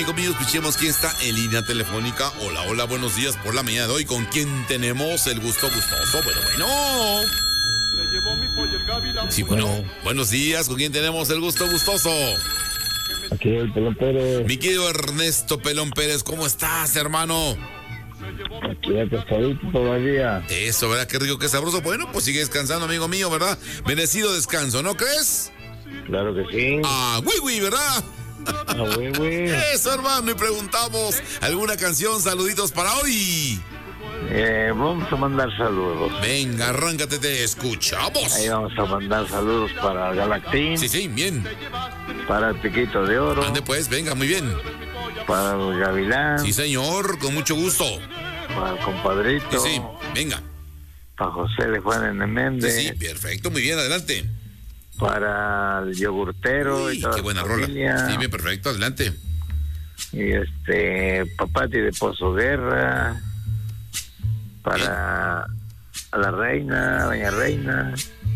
Amigos, escuchemos quién está en línea telefónica. Hola, hola, buenos días por la mañana de hoy. ¿Con quién tenemos el gusto gustoso? Bueno. Sí, bueno. Buenos días, ¿con quién tenemos el gusto gustoso? Aquí el Pelón Pérez. Mi querido Ernesto Pelón Pérez, ¿cómo estás, hermano? Aquí acostadito todavía. Eso, ¿verdad? Qué rico, qué sabroso. Bueno, pues sigue descansando, amigo mío, ¿verdad? Bendecido descanso, ¿no crees? Claro que sí. Oui, ¿verdad? Güey. Eso, hermano, y preguntamos alguna canción, saluditos para hoy. Vamos a mandar saludos. Venga, arráncate, te escuchamos. Ahí vamos a mandar saludos para Galactín. Sí, bien. Para el Piquito de Oro. Ande pues, venga, muy bien. Para el Gavilán. Sí, señor, con mucho gusto. Para el compadrito. Sí, venga. Para José de Juan N. Méndez. Sí, perfecto, muy bien, adelante. Para el yogurtero. Y toda qué buena la rola. familia. Sí, bien, perfecto, adelante. Y Papati de Pozo Guerra. Para a la reina, doña Reina.